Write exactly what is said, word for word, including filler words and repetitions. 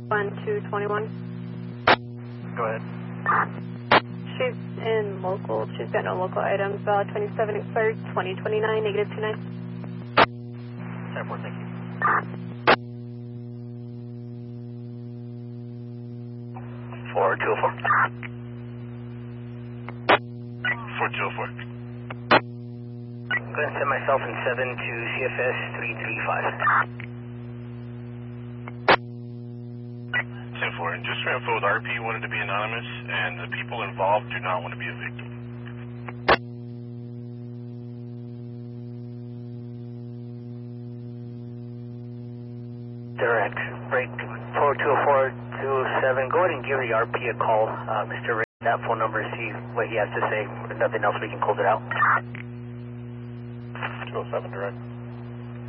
one two twenty-one. Go ahead. She's in local. She's got no local items. Uh, twenty-seven expired, twenty twenty-nine, negative two nine. ten four, thank you. four two oh four. four two oh four. I'm going to send myself in seven to C F S three three five. ten four, and just for info, the R P wanted to be anonymous, and the people involved do not want to be a victim. Direct. Break four two oh four two oh seven. Go ahead and give the R P a call, uh, Mister Ray, that phone number, see what he has to say. If nothing else, we can close it out. two oh seven, direct.